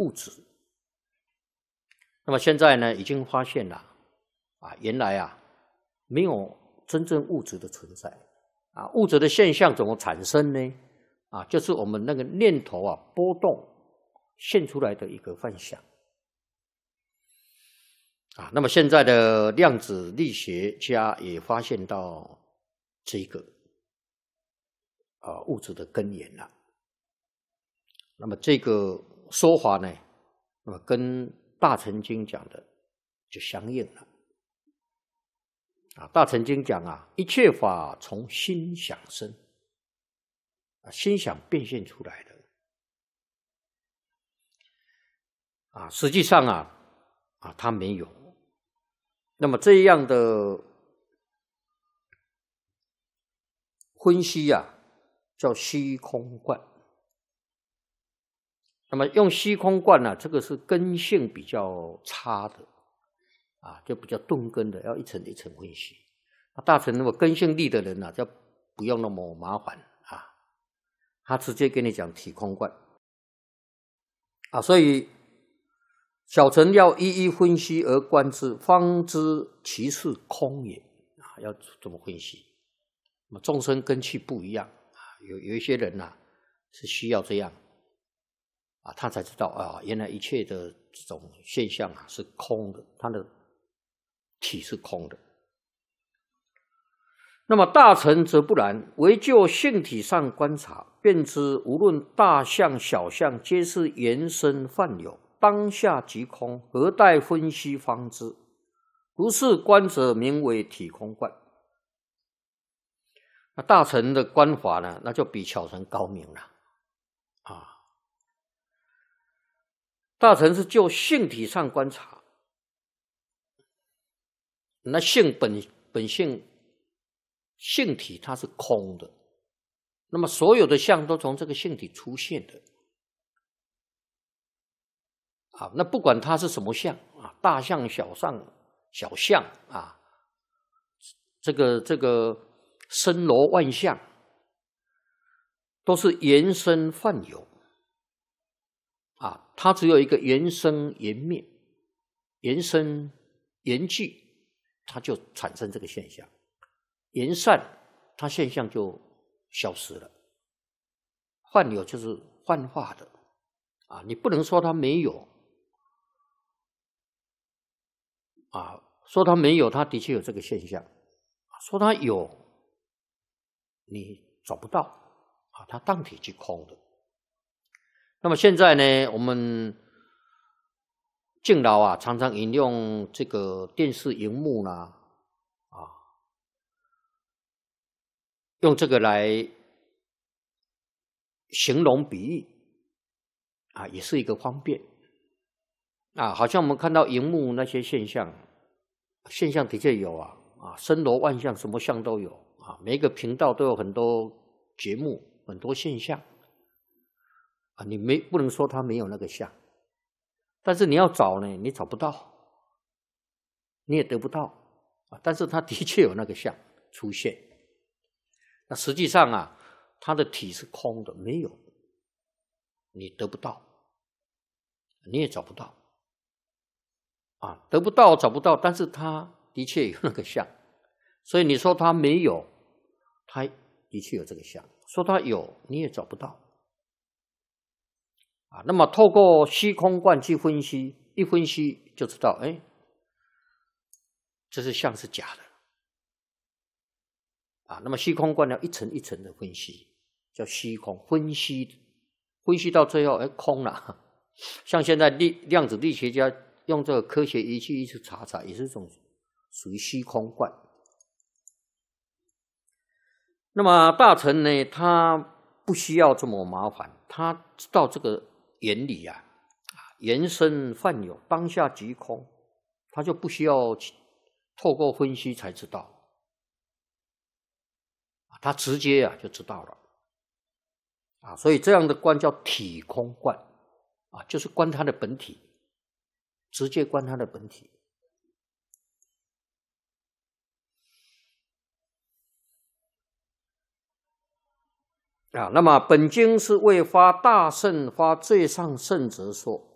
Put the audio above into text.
物质。那么现在呢，已经发现了原来没有真正物质的存在物质的现象怎么产生呢？就是我们那个念头波动现出来的一个幻想那么现在的量子力学家也发现到这个物质的根源了。那么这个说法呢，那么跟大乘经讲的就相应了大乘经讲一切法从心想生心想变现出来的实际上它没有。那么这样的分析叫虚空观。那么用虚空观这个是根性比较差的就比较钝根的，要一层一层分析。大乘那么根性利的人就不用那么麻烦他直接跟你讲体空观所以小乘要一一分析而观之，方知其是空也要这么分析。那么众生根器不一样有一些人是需要这样他才知道原来一切的这种现象是空的，他的体是空的。那么大乘则不然，唯就性体上观察，便知无论大相小相，皆是缘生幻有，当下即空，何待分析方知？如是观者，名为体空观。那大乘的观法呢，那就比小乘高明了大乘是就性体上观察，那性本性性体它是空的，那么所有的相都从这个性体出现的那不管它是什么相大相小相这个森罗万象，都是缘生幻有它只有一个缘生缘灭，缘生缘聚，它就产生这个现象；缘散，它现象就消失了。幻有就是幻化的你不能说它没有说它没有，它的确有这个现象；说它有，你找不到它当体即空的。那么现在呢，我们敬老常常引用这个电视荧幕啦用这个来形容比喻也是一个方便好像我们看到荧幕那些现象的确有森罗万象，什么相都有每一个频道都有很多节目，很多现象你不能说它没有那个相，但是你要找呢，你找不到，你也得不到但是它的确有那个相出现。那实际上它的体是空的，没有，你得不到，你也找不到得不到找不到，但是它的确有那个相。所以你说它没有，它的确有这个相；说它有，你也找不到那么透过虚空观去分析，一分析就知道这是相是假的那么虚空观要一层一层的分析，叫虚空分析到最后空了。像现在量子力学家用这个科学仪器一直查，也是一种属于虚空观。那么大乘呢，他不需要这么麻烦，他知道这个原理缘生幻有，当下即空，他就不需要透过分析才知道他直接就知道了所以这样的观叫体空观就是观他的本体，直接观他的本体那么本经是为发大圣发最上圣者说